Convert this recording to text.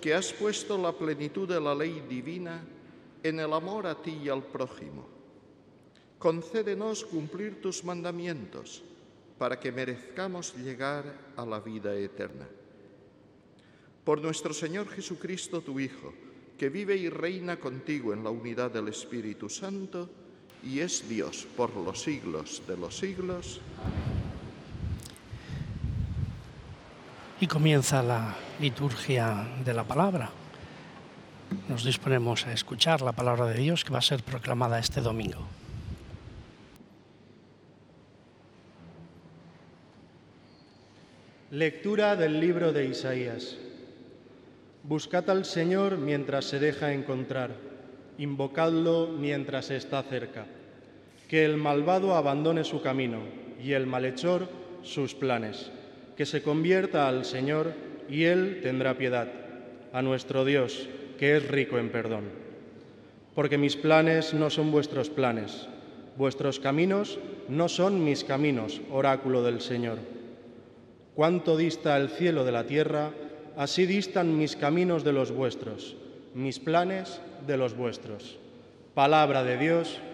que has puesto la plenitud de la ley divina en el amor a ti y al prójimo, concédenos cumplir tus mandamientos para que merezcamos llegar a la vida eterna. Por nuestro Señor Jesucristo, tu Hijo, que vive y reina contigo en la unidad del Espíritu Santo y es Dios por los siglos de los siglos. Y comienza la liturgia de la palabra. Nos disponemos a escuchar la palabra de Dios que va a ser proclamada este domingo. Lectura del libro de Isaías. Buscad al Señor mientras se deja encontrar, invocadlo mientras está cerca. Que el malvado abandone su camino y el malhechor sus planes. Que se convierta al Señor y Él tendrá piedad, a nuestro Dios, que es rico en perdón. Porque mis planes no son vuestros planes, vuestros caminos no son mis caminos, oráculo del Señor. Cuánto dista el cielo de la tierra, así distan mis caminos de los vuestros, mis planes de los vuestros. Palabra de Dios.